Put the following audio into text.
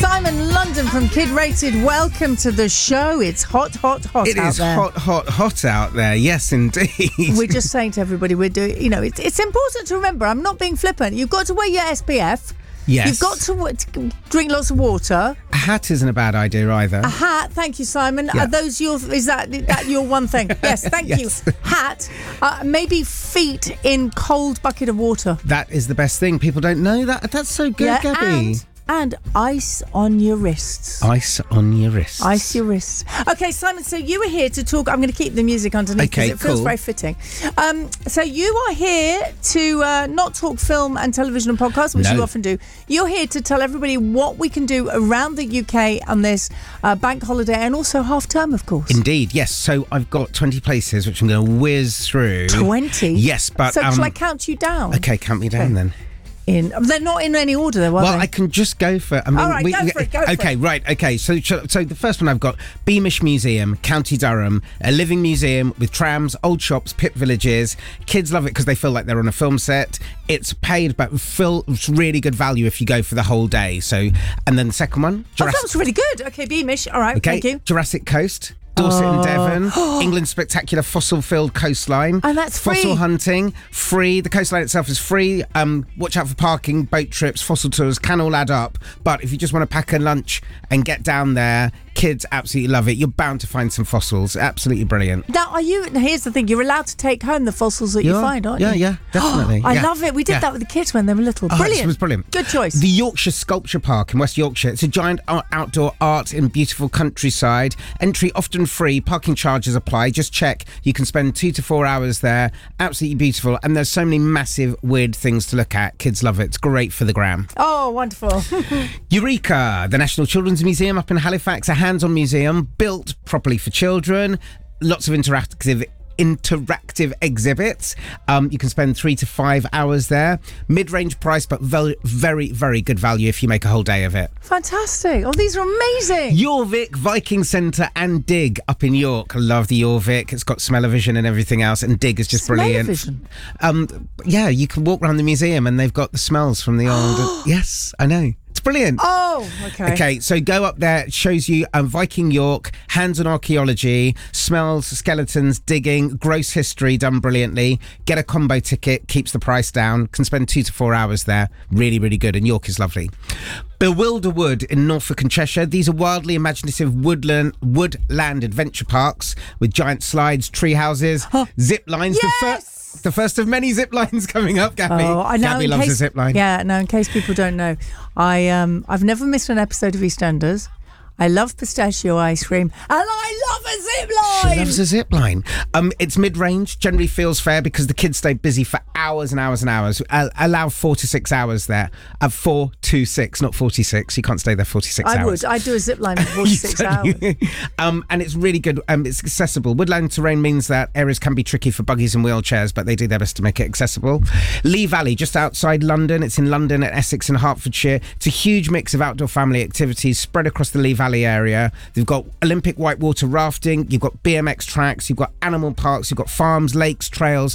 Simon London from Kid Rated. Welcome to the show. It's hot out there. It is hot out there. Yes, indeed. We're just saying to everybody, we're doing. It's important to remember. I'm not being flippant. You've got to wear your SPF. Yes. You've got to drink lots of water. A hat isn't a bad idea either. A hat, thank you, Simon. Yeah. Are those your? Is that your one thing? Yes, thank Yes. you. Hat. Maybe feet in cold bucket of water. That is the best thing. People don't know that. That's so good, Gabby. And ice on your wrists. Ice on your wrists. Ice your wrists. Okay, Simon, so you were here to talk. I'm going to keep the music underneath because it feels very fitting. So you are here to not talk film and television and podcasts, which you often do. You're here to tell everybody what we can do around the UK on this bank holiday and also half term, of course. Indeed, yes. So I've got 20 places which I'm going to whiz through. 20? Yes, but... So shall I count you down? Okay, count me down then. They're not in any order, though, are they? I can just go for it. I mean, all right, go for it. Okay, right. Okay, so the first one I've got, Beamish Museum, County Durham, a living museum with trams, old shops, pit villages. Kids love it because they feel like they're on a film set. It's paid, but it's really good value if you go for the whole day. So, and then the second one, that was really good. Okay, Beamish. All right, thank you. Jurassic Coast. Dorset and Devon, England's spectacular fossil-filled coastline. And that's free. Fossil hunting, free. The coastline itself is free. Watch out for parking, boat trips, fossil tours can all add up. But if you just want to pack a lunch and get down there, kids absolutely love it. You're bound to find some fossils. Absolutely brilliant. Now, here's the thing. You're allowed to take home the fossils that you find, aren't you? Yeah, definitely. I love it. We did that with the kids when they were little. Brilliant. It was brilliant. Good choice. The Yorkshire Sculpture Park in West Yorkshire. It's a giant outdoor art in beautiful countryside. Entry often free. Parking charges apply. Just check. You can spend 2 to 4 hours there. Absolutely beautiful. And there's so many massive, weird things to look at. Kids love it. It's great for the gram. Oh, wonderful. Eureka, the National Children's Museum up in Halifax, a hands-on museum built properly for children. Lots of interactive exhibits. You can spend 3 to 5 hours there. Mid-range price, but very, very, very good value if you make a whole day of it. Fantastic. Oh, these are amazing. Jorvik Viking Centre and Dig up in York. I love the Jorvik. It's got smell-o-vision and everything else, and Dig is just brilliant. Smell-o-vision? Yeah, you can walk around the museum and they've got the smells from the old... Yes, I know. It's brilliant. Oh, okay. Okay, so go up there. It shows you Viking York, hands-on archaeology, smells, skeletons, digging, gross history done brilliantly. Get a combo ticket, keeps the price down. Can spend 2 to 4 hours there. Really, really good. And York is lovely. Bewilderwood in Norfolk and Cheshire. These are wildly imaginative woodland adventure parks with giant slides, tree houses, zip lines. Yes! The first of many zip lines coming up, Gabby. Oh, I know. Gabby loves a zip line. Yeah, no, in case people don't know, I've never missed an episode of EastEnders. I love pistachio ice cream, and I love a zip line. She loves a zip line. It's mid-range, generally feels fair because the kids stay busy for hours and hours and hours. Allow 4 to 6 hours there. 4 to 6, not 46. You can't stay there 46 hours. I would. I'd do a zip line for 46 hours. And it's really good. It's accessible. Woodland terrain means that areas can be tricky for buggies and wheelchairs, but they do their best to make it accessible. Lee Valley, just outside London. It's in London, at Essex and Hertfordshire. It's a huge mix of outdoor family activities spread across the Lee Valley area. They've got Olympic whitewater rafting, you've got BMX tracks, you've got animal parks, you've got farms, lakes, trails,